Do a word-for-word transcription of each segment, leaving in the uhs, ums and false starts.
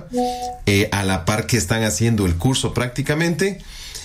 eh, a la par que están haciendo el curso prácticamente.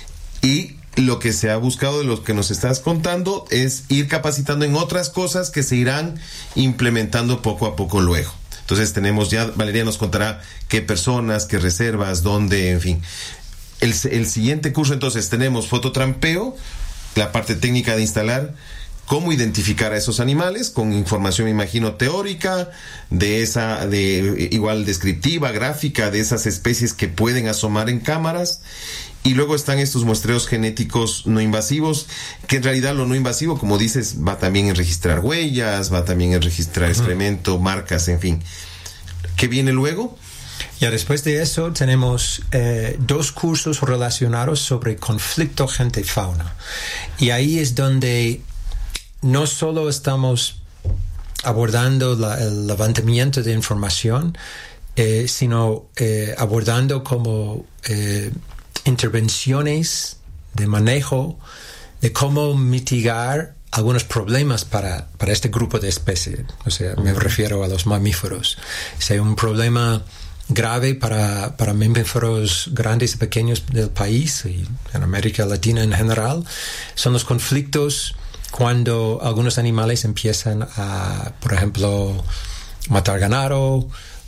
Y lo que se ha buscado de lo que nos estás contando es ir capacitando en otras cosas que se irán implementando poco a poco luego. Entonces tenemos ya, Valeria nos contará qué personas, qué reservas, dónde, en fin. El, el siguiente curso entonces tenemos fototrampeo, la parte técnica de instalar, cómo identificar a esos animales con información, me imagino, teórica, de esa, de igual descriptiva, gráfica, de esas especies que pueden asomar en cámaras. Y luego están estos muestreos genéticos no invasivos, que en realidad lo no invasivo, como dices, va también en registrar huellas, va también en registrar uh-huh. excremento, marcas, en fin. ¿Qué viene luego? Ya después de eso tenemos eh, dos cursos relacionados sobre conflicto gente-fauna. Y ahí es donde no solo estamos abordando la, el levantamiento de información, eh, sino eh, abordando como eh, intervenciones de manejo, de cómo mitigar algunos problemas para, para este grupo de especies. O sea, me refiero a los mamíferos. Si hay un problema grave para, para mamíferos grandes y pequeños del país y en América Latina en general, son los conflictos cuando algunos animales empiezan a, por ejemplo, matar ganado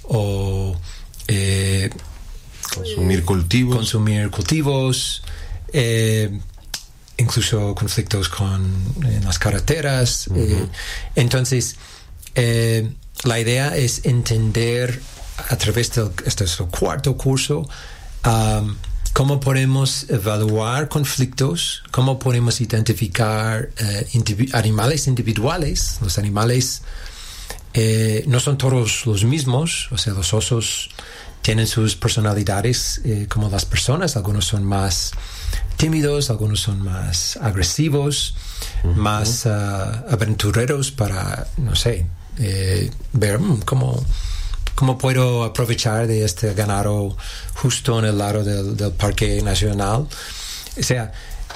o eh, consumir cultivos, consumir cultivos eh, incluso conflictos con en las carreteras. Uh-huh. eh, entonces eh, la idea es entender a través de este es el cuarto curso um, cómo podemos evaluar conflictos, cómo podemos identificar eh, individu- animales individuales. Los animales eh, no son todos los mismos, o sea, los osos tienen sus personalidades eh, como las personas. Algunos son más tímidos, algunos son más agresivos, uh-huh. más uh, aventureros para, no sé, eh, ver mm, cómo, cómo puedo aprovechar de este ganado justo en el lado del, del Parque Nacional. O sea,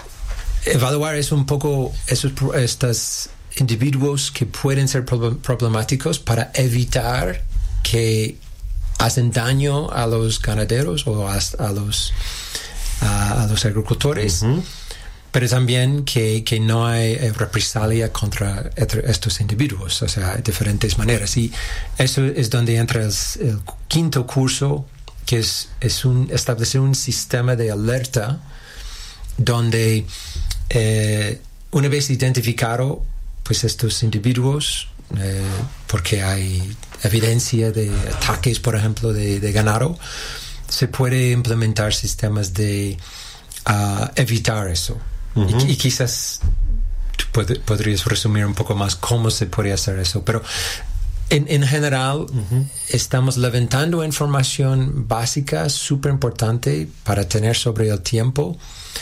evaluar es un poco esos estos individuos que pueden ser problemáticos para evitar que hacen daño a los ganaderos o a, a los a, a los agricultores, uh-huh. pero también que, que no hay represalia contra estos individuos, o sea, diferentes maneras. Y eso es donde entra el, el quinto curso, que es, es un, establecer un sistema de alerta donde eh, una vez identificado pues estos individuos, eh, porque hay evidencia de ataques, por ejemplo, de, de ganado, se puede implementar sistemas de uh, evitar eso. Uh-huh. Y, y quizás tú pod- podrías resumir un poco más cómo se puede hacer eso. Pero en, en general, uh-huh. estamos levantando información básica, súper importante para tener sobre el tiempo,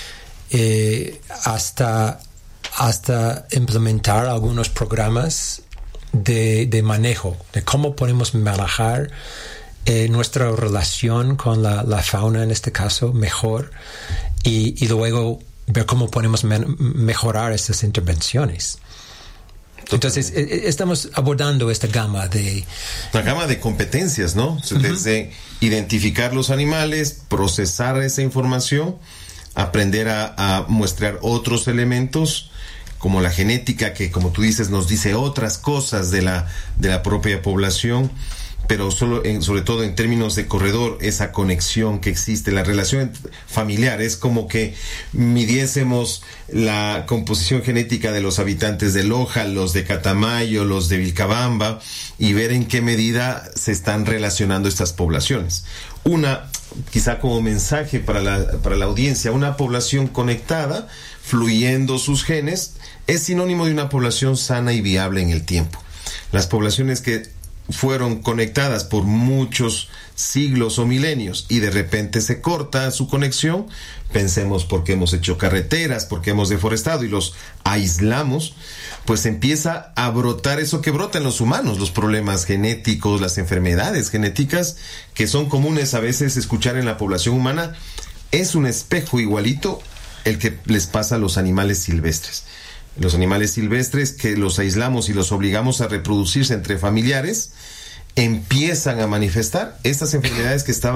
eh, hasta, hasta implementar algunos programas de, de manejo, de cómo podemos manejar eh, nuestra relación con la, la fauna, en este caso, mejor, y, y luego ver cómo podemos me- mejorar esas intervenciones. Entonces, eh, estamos abordando esta gama de... Una gama de competencias, ¿no? Uh-huh. Desde identificar los animales, procesar esa información, aprender a, a muestrear otros elementos, como la genética, que como tú dices nos dice otras cosas de la de la propia población, pero solo en, sobre todo en términos de corredor, esa conexión que existe, la relación familiar, es como que midiésemos la composición genética de los habitantes de Loja, los de Catamayo, los de Vilcabamba, y ver en qué medida se están relacionando estas poblaciones. Una, quizá como mensaje para la, para la audiencia, una población conectada, fluyendo sus genes, es sinónimo de una población sana y viable en el tiempo. Las poblaciones que fueron conectadas por muchos siglos o milenios y de repente se corta su conexión, pensemos porque hemos hecho carreteras, porque hemos deforestado y los aislamos, pues empieza a brotar eso que brota en los humanos, los problemas genéticos, las enfermedades genéticas que son comunes a veces escuchar en la población humana. Es un espejo igualito el que les pasa a los animales silvestres. Los animales silvestres que los aislamos y los obligamos a reproducirse entre familiares, empiezan a manifestar estas enfermedades que estaban